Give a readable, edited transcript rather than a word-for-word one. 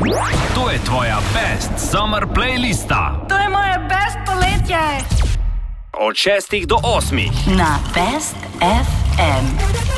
To je tvoja best summer playlista. To je moje best poletje. Od 6 do 8 na Best FM.